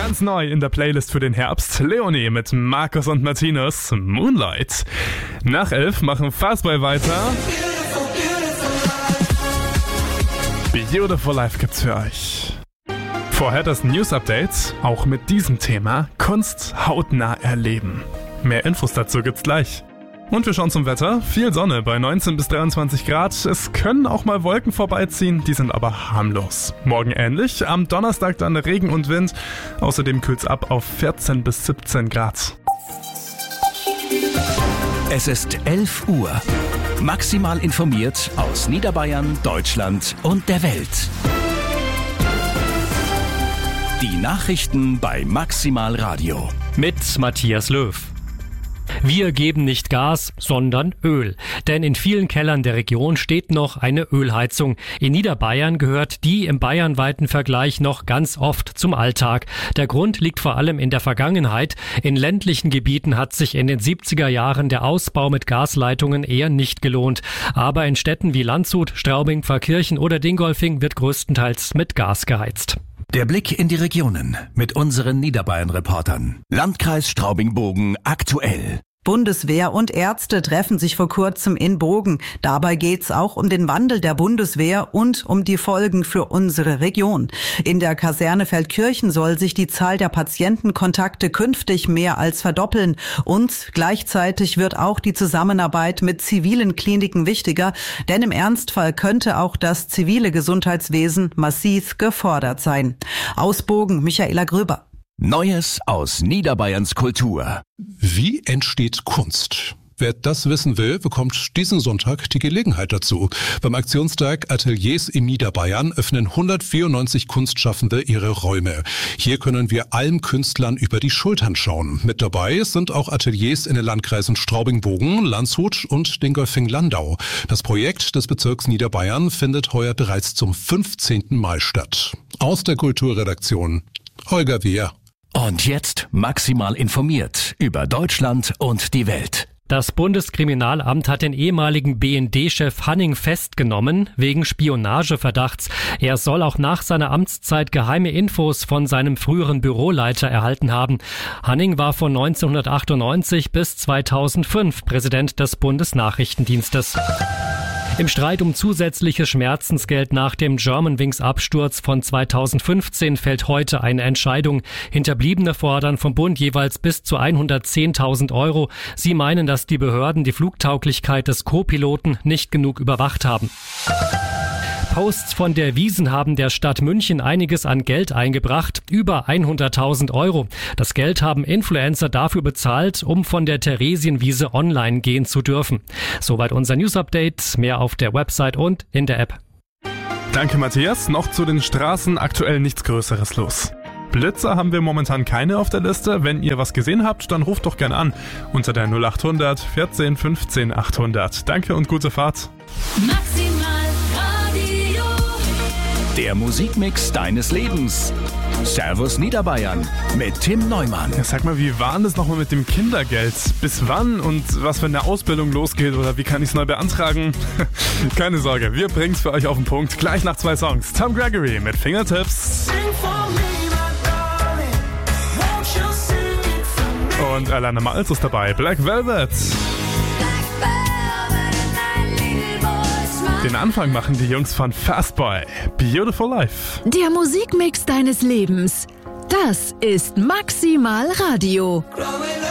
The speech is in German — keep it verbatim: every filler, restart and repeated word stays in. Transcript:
Ganz neu in der Playlist für den Herbst. Leonie mit Markus und Martinus, Moonlight. Nach elf machen Fastboy weiter. Beautiful Life gibt's für euch. Vorher das News-Update, auch mit diesem Thema Kunst hautnah erleben. Mehr Infos dazu gibt's gleich. Und wir schauen zum Wetter. Viel Sonne bei neunzehn bis dreiundzwanzig Grad. Es können auch mal Wolken vorbeiziehen, die sind aber harmlos. Morgen ähnlich, am Donnerstag dann Regen und Wind. Außerdem kühlt's ab auf vierzehn bis siebzehn Grad. Es ist elf Uhr. Maximal informiert aus Niederbayern, Deutschland und der Welt. Die Nachrichten bei Maximal Radio. Mit Matthias Löw. Wir geben nicht Gas, sondern Öl. Denn in vielen Kellern der Region steht noch eine Ölheizung. In Niederbayern gehört die im bayernweiten Vergleich noch ganz oft zum Alltag. Der Grund liegt vor allem in der Vergangenheit. In ländlichen Gebieten hat sich in den siebziger Jahren der Ausbau mit Gasleitungen eher nicht gelohnt. Aber in Städten wie Landshut, Straubing, Pfarrkirchen oder Dingolfing wird größtenteils mit Gas geheizt. Der Blick in die Regionen mit unseren Niederbayern-Reportern. Landkreis Straubing-Bogen aktuell. Bundeswehr und Ärzte treffen sich vor kurzem in Bogen. Dabei geht's auch um den Wandel der Bundeswehr und um die Folgen für unsere Region. In der Kaserne Feldkirchen soll sich die Zahl der Patientenkontakte künftig mehr als verdoppeln. Und gleichzeitig wird auch die Zusammenarbeit mit zivilen Kliniken wichtiger, denn im Ernstfall könnte auch das zivile Gesundheitswesen massiv gefordert sein. Aus Bogen, Michaela Gröber. Neues aus Niederbayerns Kultur. Wie entsteht Kunst? Wer das wissen will, bekommt diesen Sonntag die Gelegenheit dazu. Beim Aktionstag Ateliers in Niederbayern öffnen hundertvierundneunzig Kunstschaffende ihre Räume. Hier können wir allen Künstlern über die Schultern schauen. Mit dabei sind auch Ateliers in den Landkreisen Straubing-Bogen, Landshut und Dingolfing-Landau. Das Projekt des Bezirks Niederbayern findet heuer bereits zum fünfzehnten Mal statt. Aus der Kulturredaktion Holger Wehr. Und jetzt maximal informiert über Deutschland und die Welt. Das Bundeskriminalamt hat den ehemaligen B N D-Chef Hanning festgenommen wegen Spionageverdachts. Er soll auch nach seiner Amtszeit geheime Infos von seinem früheren Büroleiter erhalten haben. Hanning war von neunzehnhundertachtundneunzig bis zweitausendfünf Präsident des Bundesnachrichtendienstes. Im Streit um zusätzliches Schmerzensgeld nach dem Germanwings-Absturz von zweitausendfünfzehn fällt heute eine Entscheidung. Hinterbliebene fordern vom Bund jeweils bis zu hundertzehntausend Euro. Sie meinen, dass die Behörden die Flugtauglichkeit des Co-Piloten nicht genug überwacht haben. Posts von der Wiesn haben der Stadt München einiges an Geld eingebracht, über hunderttausend Euro. Das Geld haben Influencer dafür bezahlt, um von der Theresienwiese online gehen zu dürfen. Soweit unser News-Update, mehr auf der Website und in der App. Danke Matthias, noch zu den Straßen aktuell nichts Größeres los. Blitzer haben wir momentan keine auf der Liste. Wenn ihr was gesehen habt, dann ruft doch gern an unter der null acht hundert vierzehn fünfzehn achthundert. Danke und gute Fahrt. Maximal Radio. Der Musikmix deines Lebens. Servus Niederbayern mit Tim Neumann. Ja, sag mal, wie war denn das nochmal mit dem Kindergeld? Bis wann und was, wenn eine Ausbildung losgeht oder wie kann ich es neu beantragen? Keine Sorge, wir bringen's für euch auf den Punkt. Gleich nach zwei Songs. Tom Gregory mit Fingertips. Und Alana Miles ist dabei. Black Velvet. Den Anfang machen die Jungs von Fastboy. Beautiful Life. Der Musikmix deines Lebens. Das ist Maximal Radio.